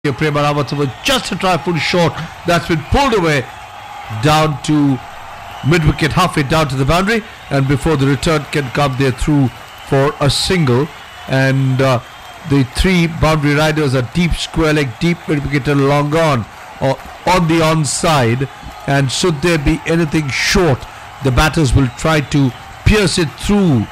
Prema Rawat was just a trifle short. That's been pulled away down to mid-wicket, halfway down to the boundary, and before the return can come, they're through for a single. And the three boundary riders are deep square leg, deep mid-wicket and long on the onside. And should there be anything short, the batters will try to pierce it through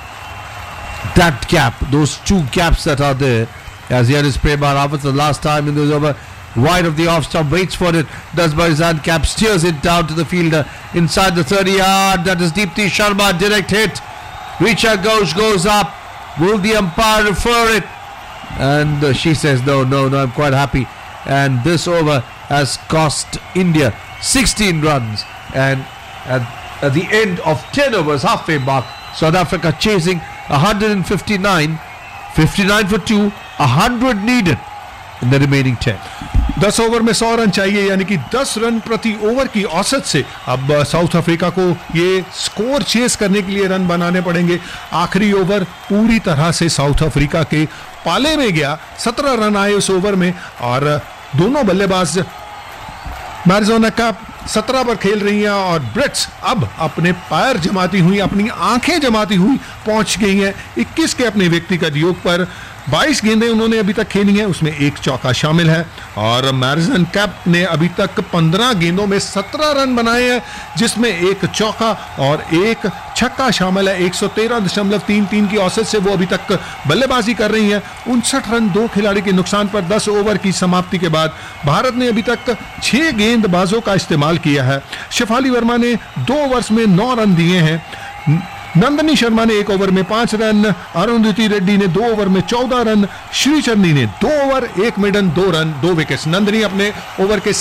that gap, those two gaps that are there. As here is Prema Rawat, the last time in this over, wide of the off stump, waits for it, does Marizan Cap, steers it down to the fielder inside the 30 yard. That is Deepti Sharma, direct hit. Richa Ghosh goes up. Will the umpire refer it? And she says no, I'm quite happy. And this over has cost India 16 runs. And at the end of 10 overs, halfway mark, South Africa chasing 159, 59 for 2, 100 needed in the remaining 10. 10 over में 100 run चाहिए, यानी कि 10 run प्रति over की औसत से अब south Africa को ये स्कोर चेस करने के लिए रन बनाने पड़ेंगे. आखिरी ओवर पूरी तरह से साउथ अफ्रीका के पाले में गया. 17 रन आए उस ओवर में और दोनों बल्लेबाज मैरिजोना कप 17 पर खेल रही हैं और ब्रिट्स अब अपने पैर जमाती हुई, अपनी आंखें जमाती हुई पहुंच गई हैं 21 के अपने व्यक्तिगत योग पर. 22 गेंदें उन्होंने अभी तक खेली हैं, उसमें एक चौका शामिल है. और मैरिजन कैप ने अभी तक 15 गेंदों में 17 रन बनाए हैं, जिसमें एक चौका और एक छक्का शामिल है. 113.33 की औसत से वो अभी तक बल्लेबाजी कर रही हैं. 59 रन दो खिलाड़ी के नुकसान पर 10 ओवर की समाप्ति के बाद भारत ने अभी तक 6 गेंदबाजों का इस्तेमाल किया है. शेफाली वर्मा ने 2 ओवर्स में 9 रन दिए हैं. नंदनी शर्मा ने 1 ओवर में 5 रन, अरुंधति रेड्डी ने 2 ओवर में 14 रन, श्रीचरनी ने 2 ओवर 1 मिडन 2 रन 2 विकेट्स. नंदनी अपने ओवर के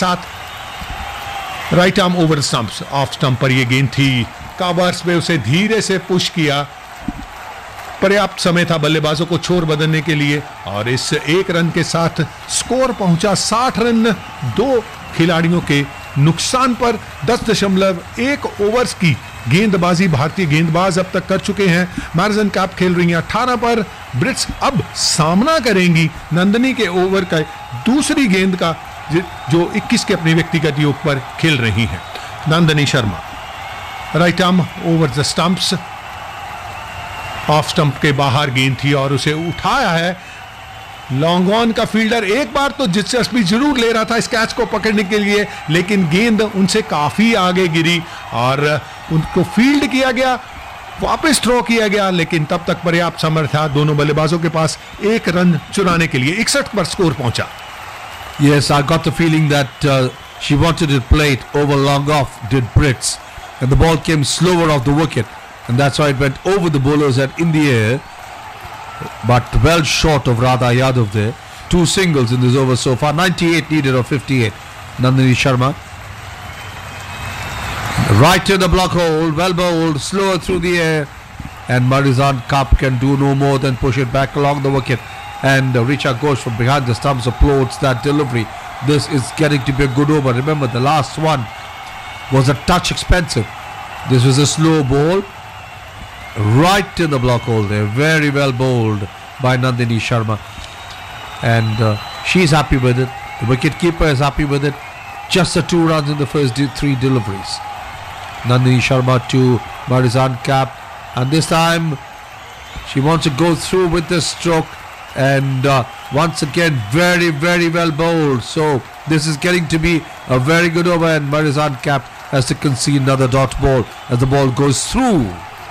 साथ right arm over stumps, off stump पर यह गेंद थी. कवर्स में उसे धीरे से पुश किया. पर्याप्त समय था बल्लेबाजों को छोर बदलने के लिए और इस 1 रन के साथ स्कोर पहुंचा 60 रन 2 खिलाड़ियों के नुकसान पर. 10.1 ओवर्स की गेंदबाजी भारतीय गेंदबाज अब तक कर चुके हैं. मैरिजन कैप खेल रही हैं 18 पर. ब्रिट्स अब सामना करेंगी नंदनी के ओवर का दूसरी गेंद का, जो 21 के अपने व्यक्तिगत योग पर खेल रही हैं. Nandini Sharma right arm over the stumps, off stump के बाहर गेंद थी और उसे उठाया है. लॉन्ग ऑन का फील्डर एक बार तो दिलचस्पी जरूर ले रहा था इस कैच को पकड़ने के लिए, लेकिन गेंद उनसे काफी आगे गिरी और उनको फील्ड किया गया, वापस थ्रो किया गया, लेकिन तब तक पर्याप्त सामर्थ्य था दोनों बल्लेबाजों के पास 1 रन चुराने के लिए. 61 पर स्कोर पहुंचा. Yes, I got the feeling that she wanted to play it over long off, did Brits, and the ball came slower off the wicket, and that's why it went over the bowlers and in the air, but well short of Radha Yadav there. 2 singles in this over so far. 98 needed of 58. Nandini Sharma right to the block hole, well bowled, slower through the air, and Marizan Kap can do no more than push it back along the wicket. And Richa Ghosh from behind the stumps applauds that delivery. This is getting to be a good over. Remember, the last one was a touch expensive. This was a slow ball right in the block hole there. Very well bowled by Nandini Sharma, and she's happy with it. The wicket keeper is happy with it. Just the 2 runs in the first 3 deliveries. Nandini Sharma to Marizan Cap, and this time she wants to go through with the stroke, and once again very well bowled. So this is getting to be a very good over, and Marizan Cap has to concede another dot ball as the ball goes through.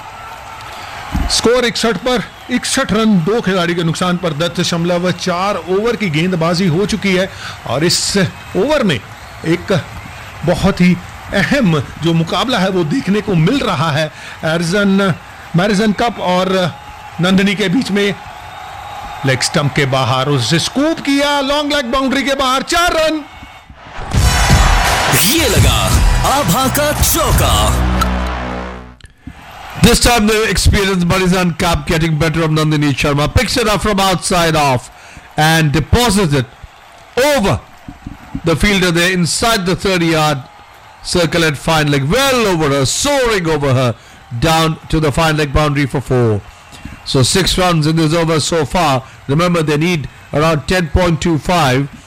Score 61 पर 61 run 2 खिलाड़ी के नुकसान पर 10.4 over की गेंदबाजी हो चुकी है. और इस ओवर में एक बहुत ही अहम जो मुकाबला है वो देखने को मिल रहा है. मैरिजन कप और नंदनी के बीच में लेग स्टंप के बाहर उसे स्कूप किया, लॉन्ग लेग बाउंड्री के बाहर 4 रन. ये लगा आभा का चौका. This time the experienced Marizan Kap getting better of Nandini Sharma, picks it up from outside off and deposits it over the fielder there inside the 30-yard circle at fine leg, well over her, soaring over her down to the fine leg boundary for 4. So 6 runs in this over so far. Remember, they need around 10.25